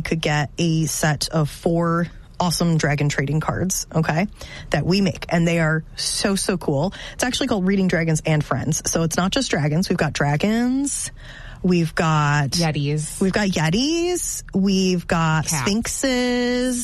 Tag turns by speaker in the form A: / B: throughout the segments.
A: could get a set of 4 awesome dragon trading cards, okay, that we make. And they are so, so cool. It's actually called Reading Dragons and Friends. So it's not just dragons. We've got dragons. We've got
B: Yetis.
A: We've got Yetis. We've got
B: Cats.
A: Sphinxes.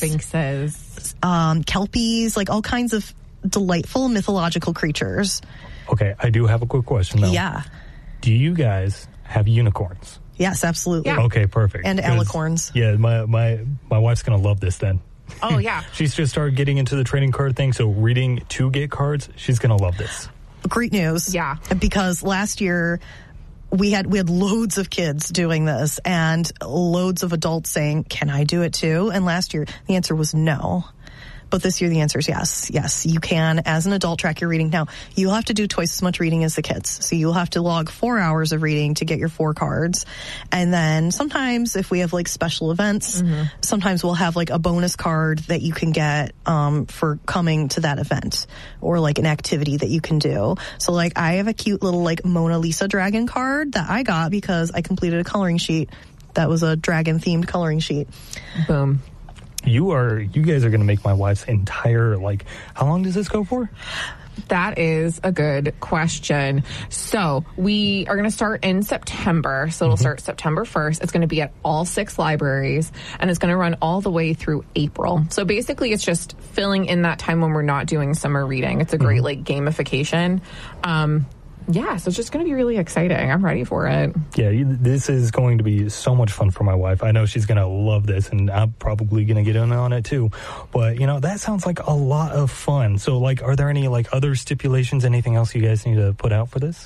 A: Kelpies, like all kinds of delightful mythological creatures.
C: Okay, I do have a quick question, though.
A: Yeah.
C: Do you guys have unicorns?
A: Yes, absolutely.
B: Yeah.
C: Okay, perfect.
A: And alicorns.
C: Yeah, my wife's going to love this then.
B: Oh, yeah.
C: She's just started getting into the trading card thing, so reading to get cards, she's going to love this.
A: Great news.
B: Yeah.
A: Because last year we had loads of kids doing this and loads of adults saying, "Can I do it too?" And last year the answer was no. But this year the answer is yes. Yes, you can, as an adult, track your reading. Now, you'll have to do twice as much reading as the kids. So you'll have to log 4 hours of reading to get your 4 cards. And then sometimes if we have like special events, sometimes we'll have like a bonus card that you can get for coming to that event, or like an activity that you can do. So like I have a cute little like Mona Lisa dragon card that I got because I completed a coloring sheet that was a dragon themed coloring sheet.
B: Boom.
C: You guys are going to make my wife's entire, like, how long does this go for?
B: That is a good question. So we are going to start in September. So it'll start September 1st. It's going to be at all 6 libraries, and it's going to run all the way through April. So basically it's just filling in that time when we're not doing summer reading. It's a great like gamification. Yeah, so it's just going to be really exciting. I'm ready for it.
C: Yeah, this is going to be so much fun for my wife. I know she's going to love this, and I'm probably going to get in on it too. But, that sounds like a lot of fun. So, like, are there any, like, other stipulations, anything else you guys need to put out for this?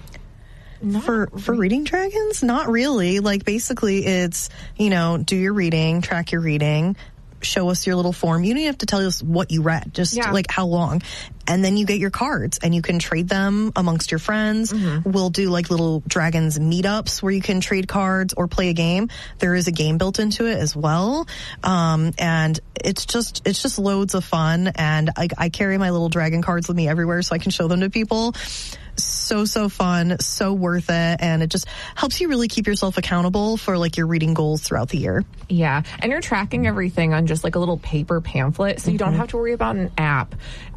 A: For Reading Dragons? Not really. Like, basically it's, do your reading, track your reading, show us your little form. You don't even have to tell us what you read, just like how long. And then you get your cards and you can trade them amongst your friends. We'll do like little dragons meetups where you can trade cards or play a game. There is a game built into it as well. And it's just loads of fun. And I carry my little dragon cards with me everywhere so I can show them to people. So fun, so worth it, and it just helps you really keep yourself accountable for like your reading goals throughout the year.
B: Yeah, and you're tracking everything on just like a little paper pamphlet, so you don't have to worry about an app.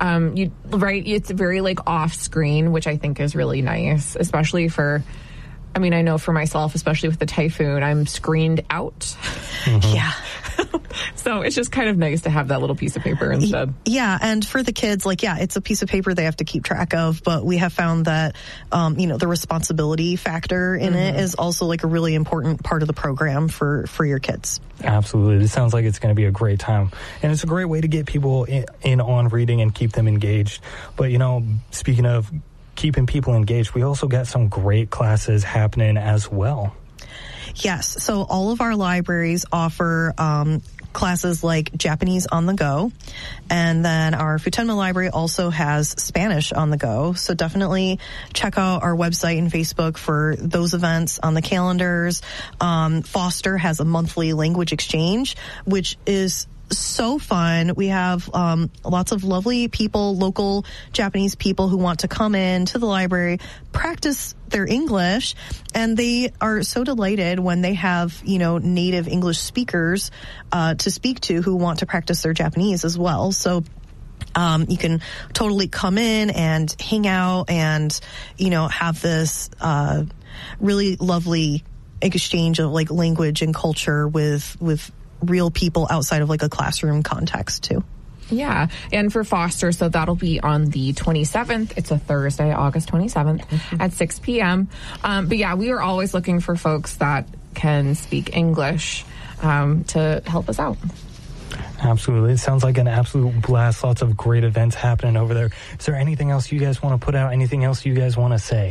B: It's very like off screen, which I think is really nice, especially for, I know for myself, especially with the typhoon, I'm screened out.
A: Yeah.
B: So it's just kind of nice to have that little piece of paper instead.
A: Yeah, and for the kids, it's a piece of paper they have to keep track of, but we have found that, the responsibility factor in it is also like a really important part of the program for your kids.
C: Absolutely. This sounds like it's going to be a great time. And it's a great way to get people in on reading and keep them engaged. But, speaking of keeping people engaged, we also got some great classes happening as well.
A: Yes. So all of our libraries offer classes like Japanese on the go. And then our Futenma library also has Spanish on the go. So definitely check out our website and Facebook for those events on the calendars. Foster has a monthly language exchange, which is so fun. We have lots of lovely people, local Japanese people who want to come in to the library, practice their English, and they are so delighted when they have, native English speakers to speak to who want to practice their Japanese as well. So you can totally come in and hang out and, have this really lovely exchange of like language and culture with real people outside of like a classroom context too.
B: Yeah. And for Foster, so that'll be on the 27th. It's a Thursday, August 27th at 6 p.m. But yeah, we are always looking for folks that can speak English to help us out.
C: Absolutely. It sounds like an absolute blast. Lots of great events happening over there. Is there anything else you guys want to put out? Anything else you guys want to say?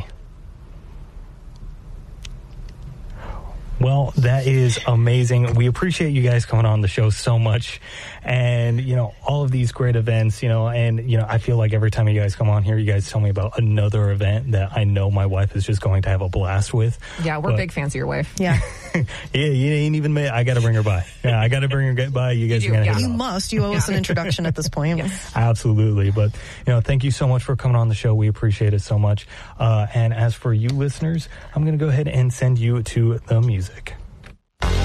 C: Well, that is amazing. We appreciate you guys coming on the show so much. And, all of these great events, I feel like every time you guys come on here, you guys tell me about another event that I know my wife is just going to have a blast with.
B: Yeah, we're big fans of your wife.
A: Yeah.
C: Yeah, you ain't even made, I got to bring her by. Yeah, I got to bring her by. You guys are going to
A: You must. You owe us an introduction at this point.
B: Yes.
C: Absolutely. But, thank you so much for coming on the show. We appreciate it so much. And as for you listeners, I'm going to go ahead and send you to the music.